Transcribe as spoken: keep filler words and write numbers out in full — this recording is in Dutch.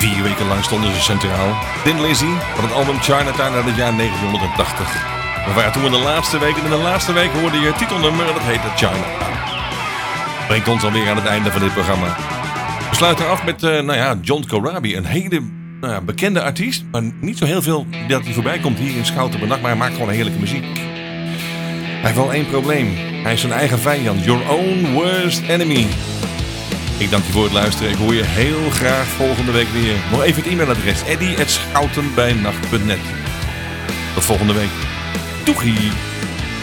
Vier weken lang stonden ze centraal. Thin Lizzy van het album Chinatown uit het jaar negentien tachtig. We waren toen in de laatste week en in de laatste week hoorde je het titelnummer en dat heette China. Brengt ons alweer aan het einde van dit programma. We sluiten af met uh, nou ja, John Corabi, een hele nou ja, bekende artiest, maar niet zo heel veel dat hij voorbij komt hier in Schouten per Nacht, maar hij maakt gewoon heerlijke muziek. Hij heeft wel één probleem. Hij is zijn eigen vijand. Your own worst enemy. Ik dank je voor het luisteren. Ik hoor je heel graag volgende week weer. Nog even het e-mailadres. eddy at schoutenbijnacht punt net. Tot volgende week. Doegie!